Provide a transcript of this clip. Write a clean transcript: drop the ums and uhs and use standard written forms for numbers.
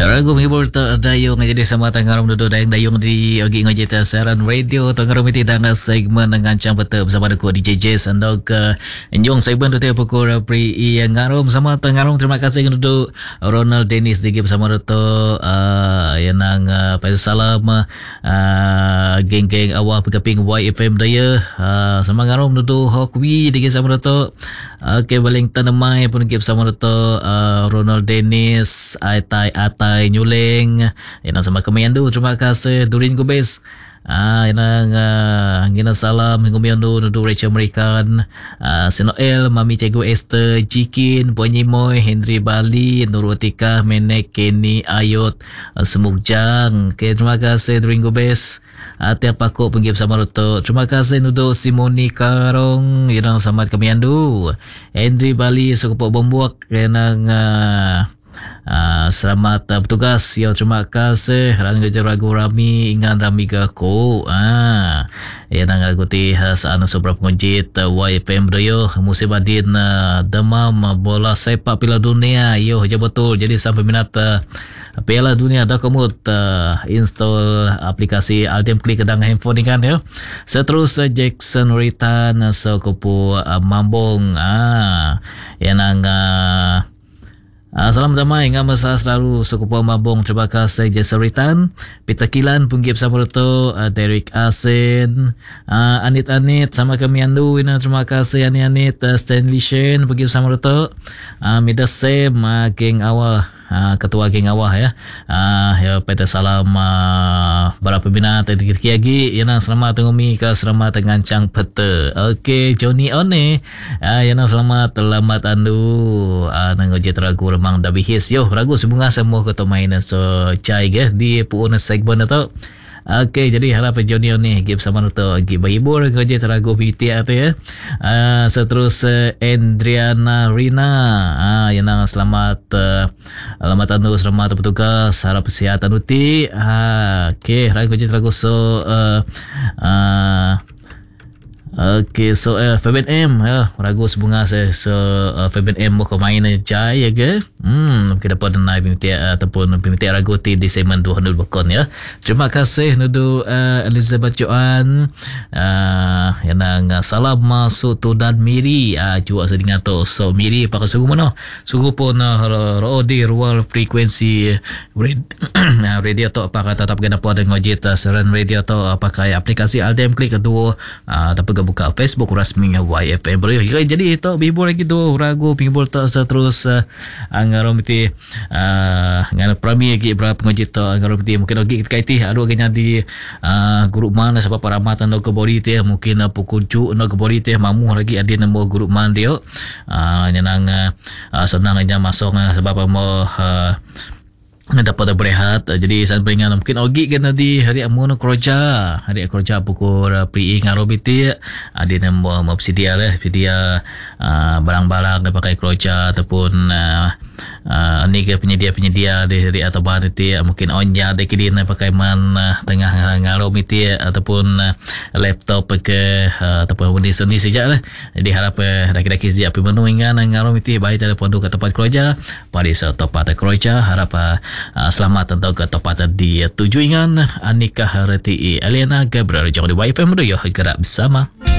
Ragu menghibur dayung jadi sama tangarum duduk dayung di Ogi Ngajita Siaran Radio tangarum itu dengan segmen ngancang betul bersama aku DJ Jess andok enjong segmen itu pukul pri yang ngarum sama tangarum. Terima kasih duduk Ronald Dennis digi bersama Dato yang nang pada salam geng-geng awal pekaping YFM daya sama ngarum duduk Hokwi digi sama Dato Wellington Mai pun digi bersama Dato Ronald Dennis Atai Nyuleng yang sama Kemiandu. Terima kasih Durin Gubes yang gina salam Kemiandu nudu Rachel American Sinoel Mami Cikgu Esther Jikin Puanyi Moy Henry Bali Nurutika Menek Kenny Ayot Semugjang. Terima kasih Durin Gubes. Tiap aku pergi bersama Roto. Terima kasih nudu Simoni Karong yang sama Kemiandu Henry Bali Sukupok Bombuak yang selamat bertugas ya. Terima kasih Rang Ragu Rami Ingan Rami Gako yang ngikuti saana sobra pengunjit YFM Radio musim adin demam bola sepak Piala Dunia yo je betul. Jadi sampai minat Piala Dunia dah komut install aplikasi Altem Klik kedang handphone ni kan ya. Seterus Jackson Ritan Sokopo Mambong yang salam damai ngam masa selalu Sukupa Mabong. Terima kasih Jasaritan Peter Kilan punggip sama Roto Derek Asen Anit sama kami Andu terima kasih Anit Stanley Shen punggip sama Roto Mida Sem geng awal ketua geng awah ya pada salam para pembina tadi lagi yana selamat tengumi ke selamat ngancang pete. Okey Johnny One yana selamat andu nangoje ragu remang dah bihis yo ragu sebunga semua ke mainan so cai ke di puuna segmen atau. Okey, jadi harap Johnny ni gib sama tu gib bahibur kerja teragu PT atau ya. Seterus Andriana Rina yang selamat anu selamat bertugas harap kesihatan uti. Okey, ragu kerja teragu so okey, so Fabian M ragu sebunga saya so Fabian M mau main jai ya ke kita dapat naik pimpian ataupun pimpian ragu di segmen 200 bakon ya. Terima kasih nudu Elizabeth Joan yang salam masuk tu dan Miri juga sedingan tu so Miri pakai suku mana suku pun di ruang frekuensi radio tu apakah tetap kena pada ngojit Siaran Radio tu pakai aplikasi Altem Klik kedua dapat buka Facebook rasmi YFM. Jadi itu bibur lagi tu ragu bibur tak terus anggaran mesti ngana prami lagi berapa pengojit tu anggaran mesti mungkin lagi kaiti adu agaknya di grup mana sebab paramatan no kebori teh mungkin pukul cu no kebori teh mamu lagi ada nombor grup man dia nyenang senang aja masuk sebab mau dapat berehat. Jadi saya peringat mungkin ogi kena di hari amun kerja pukul pri ngarobiti ada nombor mapsidia lah dia barang-barang dia pakai kerja ataupun ni ke penyedia di hari atau bahan itu mungkin onja dia kini pakai man tengah ngarobiti ataupun laptop ke ataupun ni saja lah. Jadi harap dak-dak sejak menu ingan ngarobiti baik telefon ke tempat kerja pada tempat kerja harap selamat untuk ke tempat di tujuan Anika Harati Eliana Gabriel jauh di YFM Radio gerak bersama.